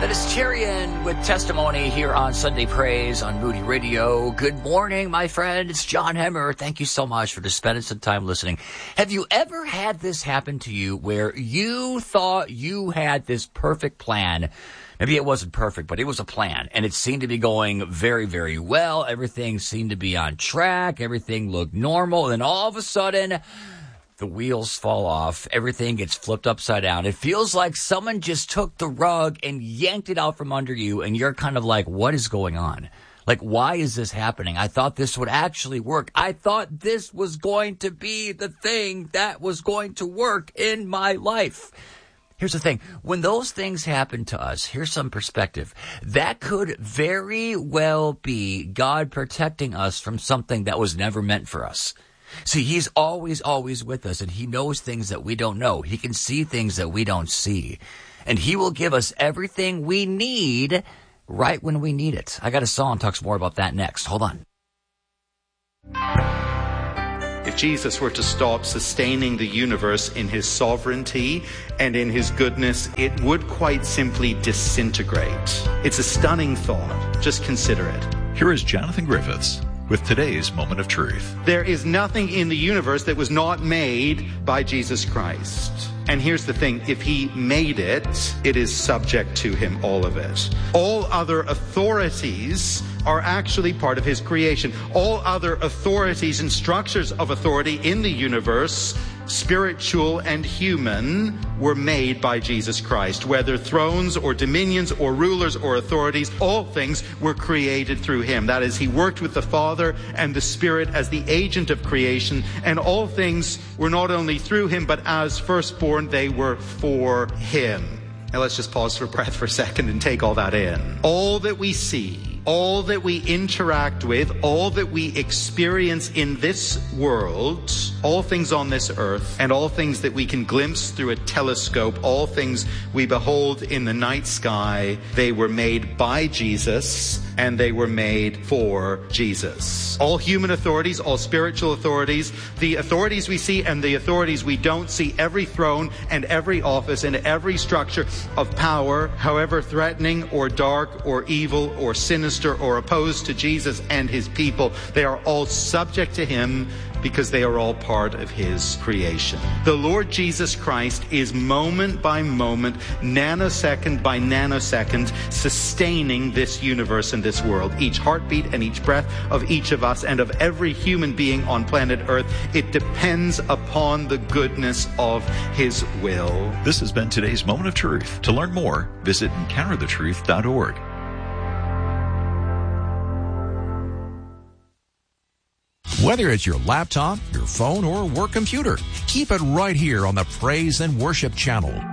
That is Tyrion with testimony here on Sunday Praise on Moody Radio. Good morning, my friend. It's John Hemmer. Thank you so much for just spending some time listening. Have you ever had this happen to you where you thought you had this perfect plan? Maybe it wasn't perfect, but it was a plan, and it seemed to be going very, very well. Everything seemed to be on track. Everything looked normal. And then all of a sudden, the wheels fall off. Everything gets flipped upside down. It feels like someone just took the rug and yanked it out from under you, and you're kind of like, what is going on? Like, why is this happening? I thought this would actually work. I thought this was going to be the thing that was going to work in my life. Here's the thing. When those things happen to us, here's some perspective. That could very well be God protecting us from something that was never meant for us. See, he's always with us, and he knows things that we don't know. He can see things that we don't see. And he will give us everything we need right when we need it. I got a song that talks more about that next. Hold on. If Jesus were to stop sustaining the universe in his sovereignty and in his goodness, it would quite simply disintegrate. It's a stunning thought. Just consider it. Here is Jonathan Griffiths with today's Moment of Truth. There is nothing in the universe that was not made by Jesus Christ. And here's the thing, if he made it, it is subject to him, all of it. All other authorities are actually part of his creation. All other authorities and structures of authority in the universe, spiritual and human, were made by Jesus Christ. Whether thrones or dominions or rulers or authorities, all things were created through him. That is, he worked with the Father and the Spirit as the agent of creation, and all things were not only through him, but as firstborn, they were for him. Now let's just pause for breath for a second and take all that in. All that we see, all that we interact with, all that we experience in this world, all things on this earth, and all things that we can glimpse through a telescope, all things we behold in the night sky, they were made by Jesus, and they were made for Jesus. All human authorities, all spiritual authorities, the authorities we see and the authorities we don't see, every throne and every office and every structure of power, however threatening or dark or evil or sinister or opposed to Jesus and his people, they are all subject to him because they are all part of his creation. The Lord Jesus Christ is moment by moment, nanosecond by nanosecond, sustaining this universe and this world. Each heartbeat and each breath of each of us and of every human being on planet Earth, it depends upon the goodness of his will. This has been today's Moment of Truth. To learn more, visit EncounterTheTruth.org. Whether it's your laptop, your phone, or work computer, keep it right here on the Praise and Worship Channel.